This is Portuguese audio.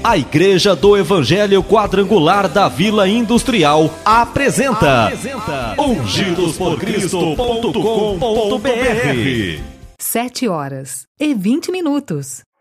A Igreja do Evangelho Quadrangular da Vila Industrial apresenta ungidosporcristo.com.br. 7h20.